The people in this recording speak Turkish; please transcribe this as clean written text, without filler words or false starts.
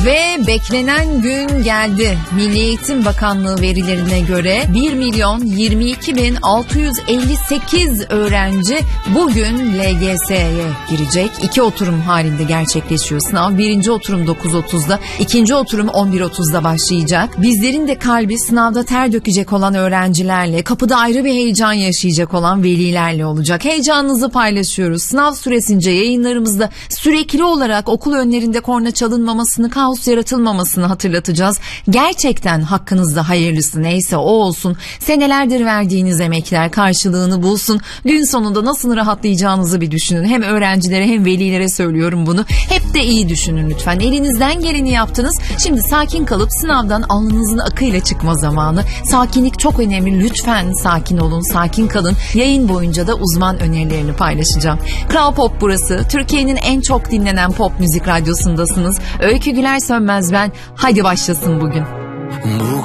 Ve beklenen gün geldi. Milli Eğitim Bakanlığı verilerine göre 1.022.658 öğrenci bugün LGS'ye girecek. 2 oturum halinde gerçekleşiyor sınav. Birinci oturum 9.30'da, ikinci oturum 11.30'da başlayacak. Bizlerin de kalbi sınavda ter dökecek olan öğrencilerle, kapıda ayrı bir heyecan yaşayacak olan velilerle olacak. Heyecanınızı paylaşıyoruz. Sınav süresince yayınlarımızda sürekli olarak okul önlerinde korna çalınmamasını, kaos yaratılmamasını hatırlatacağız. Gerçekten hakkınızda hayırlısı neyse o olsun. Senelerdir verdiğiniz emekler karşılığını bulsun. Gün sonunda nasıl rahatlayacağınızı bir düşünün. Hem öğrencilere hem velilere söylüyorum bunu. Hep de iyi düşünün lütfen. Elinizden geleni yaptınız. Şimdi sakin kalıp sınavdan alnınızın akıyla çıkma zamanı. Sakinlik çok önemli. Lütfen sakin olun, sakin kalın. Yayın boyunca da uzman önerilerini paylaşacağım. Kral Pop burası. Türkiye'nin en çok dinlenen pop müzik radyosundasınız. Öykü Güler Sönmez ben. Haydi başlasın bugün.